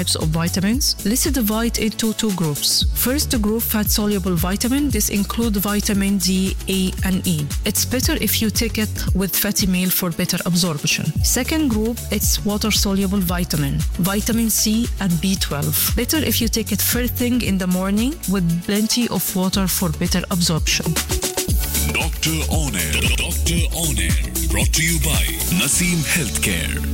types of vitamins. Let's divide into two groups. First group, fat-soluble vitamin. This includes vitamin D, A, and E. It's better if you take it with fatty meal for better absorption. Second group, it's water-soluble vitamin. Vitamin C and B12. Better if you take it first thing in the morning with plenty of water for better absorption. Doctor On Air. Doctor On Air. Brought to you by Naseem Healthcare.